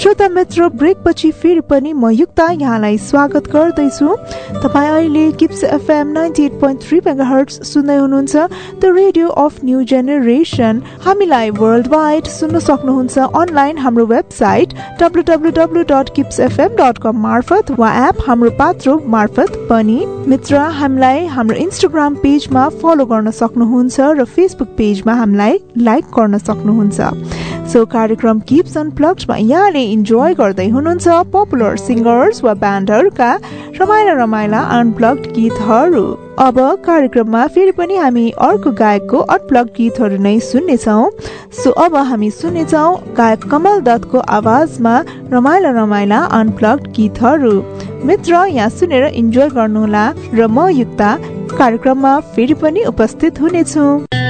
श्रोता मित्र, ब्रेक पछि फेरि पनि म युक्ता यहाँलाई स्वागत गर्दैछु। तपाईँ अहिले किप्स एफएम 98.3 मेगाहर्ट्ज सुन्दै हुनुहुन्छ, the radio of new generation. हामीलाई वर्ल्ड वाइड सुन्न सक्नुहुन्छ अनलाइन हाम्रो वेबसाइट www.kipsfm.com मार्फत वा एप हाम्रो पात्रो मार्फत पनि। मित्र, हामीलाई हाम्रो इन्स्टाग्राम पेजमा फलो गर्न सक्नुहुन्छ र फेसबुक पेजमा हामीलाई लाइक गर्न सक्नुहुन्छ। सो कार्यक्रम किप्स अनप्लग्डमा यहाँले इन्जोय गर्दै हुनुहुन्छ पपुलर सिङ्गर्स वा ब्यान्डहरूका रमाइला अनप्लग्ड गीतहरू। अब कार्यक्रममा फेरि पनि हामी अर्को गायकको अनप्लग्ड गीतहरू नै सुन्नेछौँ। सो अब हामी सुन्नेछौँ गायक कमल दत्तको आवाजमा रमाइला अनप्लग्ड गीतहरू। मित्र, यहाँ सुनेर इन्जोय गर्नुहोला र म युक्ता कार्यक्रममा फेरि पनि उपस्थित हुनेछु।